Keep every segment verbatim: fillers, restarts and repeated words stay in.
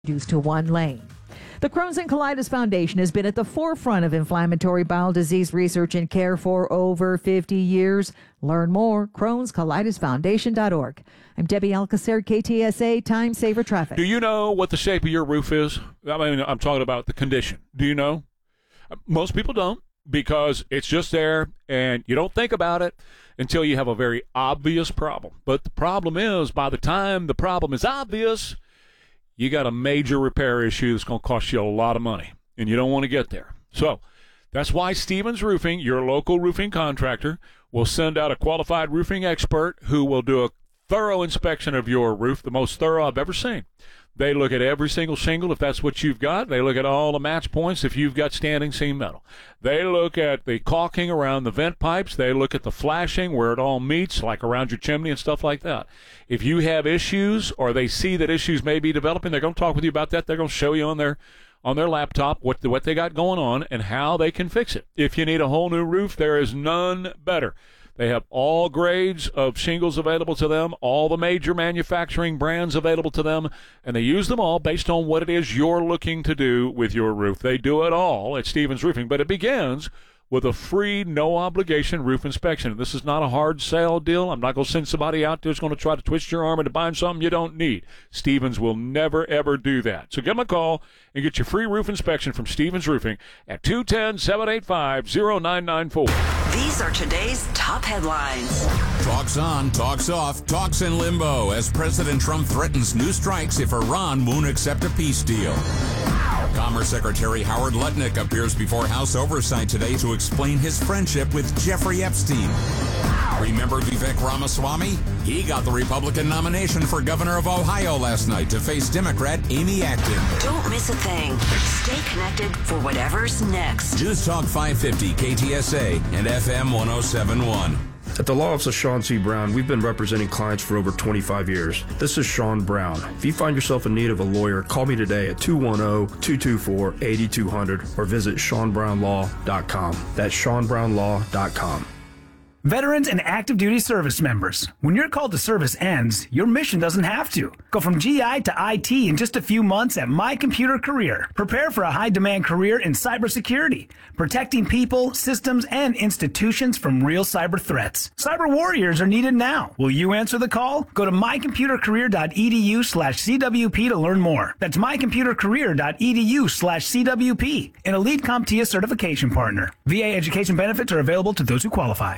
reduced to one lane. The Crohn's and Colitis Foundation has been at the forefront of inflammatory bowel disease research and care for over fifty years. Learn more, Crohn's Colitis Foundation dot org. I'm Debbie Alcacer, K T S A Time Saver Traffic. Do you know what the shape of your roof is? I mean, I'm talking about the condition. Do you know? Most people don't, because it's just there and you don't think about it until you have a very obvious problem. But the problem is, by the time the problem is obvious, you got a major repair issue that's going to cost you a lot of money, and you don't want to get there. So that's why Stevens Roofing, your local roofing contractor, will send out a qualified roofing expert who will do a thorough inspection of your roof, the most thorough I've ever seen. They look at every single shingle if that's what you've got. They look at all the match points if you've got standing seam metal. They look at the caulking around the vent pipes. They look at the flashing where it all meets, like around your chimney and stuff like that. If you have issues or they see that issues may be developing, they're going to talk with you about that. They're going to show you on their on their laptop what the, what they got going on and how they can fix it. If you need a whole new roof, there is none better. They have all grades of shingles available to them, all the major manufacturing brands available to them, and they use them all based on what it is you're looking to do with your roof. They do it all at Stevens Roofing, but it begins with a free, no-obligation roof inspection. This is not a hard sale deal. I'm not going to send somebody out there who's going to try to twist your arm into buying something you don't need. Stevens will never, ever do that. So give them a call and get your free roof inspection from Stevens Roofing at two one zero, seven eight five, zero nine nine four. These are today's top headlines. Talk's on, talk's off, talk's in limbo as President Trump threatens new strikes if Iran won't accept a peace deal. Commerce Secretary Howard Lutnick appears before House Oversight today to explain his friendship with Jeffrey Epstein. Remember Vivek Ramaswamy? He got the Republican nomination for governor of Ohio last night to face Democrat Amy Acton. Don't miss a thing. Stay connected for whatever's next. News Talk five fifty K T S A and F M one oh seven point one. At the Law Office of Sean C. Brown, we've been representing clients for over twenty-five years. This is Sean Brown. If you find yourself in need of a lawyer, call me today at two one zero, two two four, eight two zero zero or visit sean brown law dot com. That's sean brown law dot com. Veterans and active duty service members, when your call to service ends, your mission doesn't have to. Go from G I to I T in just a few months at My Computer Career. Prepare for a high-demand career in cybersecurity, protecting people, systems, and institutions from real cyber threats. Cyber warriors are needed now. Will you answer the call? Go to my computer career dot e d u slash c w p to learn more. That's my computer career dot e d u slash c w p, an elite CompTIA certification partner. V A education benefits are available to those who qualify.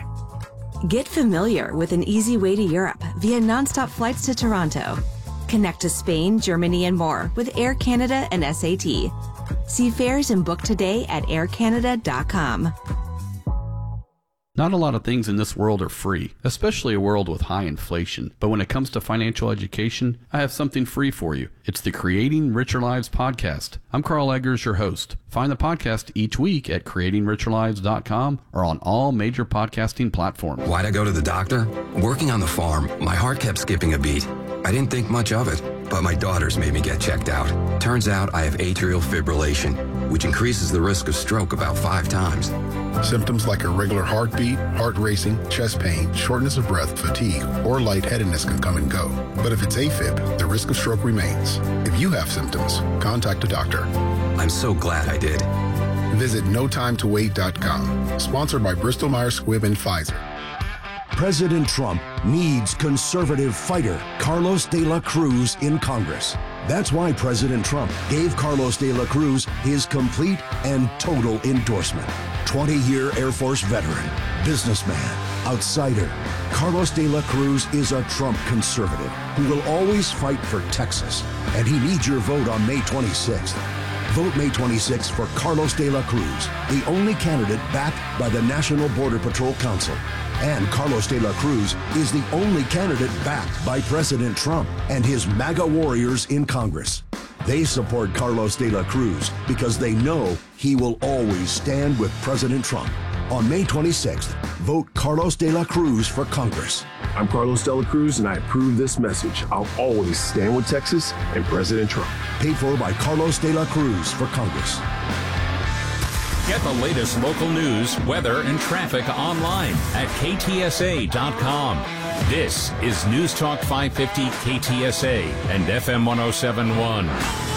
Get familiar with an easy way to Europe via nonstop flights to Toronto. Connect to Spain, Germany, and more with Air Canada and S A T. See fares and book today at air canada dot com. Not a lot of things in this world are free, especially a world with high inflation. But when it comes to financial education, I have something free for you. It's the Creating Richer Lives podcast. I'm Carl Eggers, your host. Find the podcast each week at creating richer lives dot com or on all major podcasting platforms. Why'd I go to the doctor? Working on the farm, my heart kept skipping a beat. I didn't think much of it, but my daughters made me get checked out. Turns out I have atrial fibrillation, which increases the risk of stroke about five times. Symptoms like irregular heartbeat, heart racing, chest pain, shortness of breath, fatigue, or lightheadedness can come and go. But if it's AFib, the risk of stroke remains. If you have symptoms, contact a doctor. I'm so glad I did. Visit no time to wait dot com. Sponsored by Bristol Myers Squibb and Pfizer. President Trump needs conservative fighter Carlos de la Cruz in Congress. That's why President Trump gave Carlos de la Cruz his complete and total endorsement. twenty-year Air Force veteran, businessman, outsider. Carlos de la Cruz is a Trump conservative who will always fight for Texas, and he needs your vote on May twenty-sixth. Vote May twenty-sixth for Carlos de la Cruz, the only candidate backed by the National Border Patrol Council. And Carlos de la Cruz is the only candidate backed by President Trump and his MAGA warriors in Congress. They support Carlos de la Cruz because they know he will always stand with President Trump. On May twenty-sixth, vote Carlos de la Cruz for Congress. I'm Carlos de la Cruz, and I approve this message. I'll always stand with Texas and President Trump. Paid for by Carlos de la Cruz for Congress. Get the latest local news, weather, and traffic online at K T S A dot com. This is News Talk five fifty K T S A and F M one oh seven point one.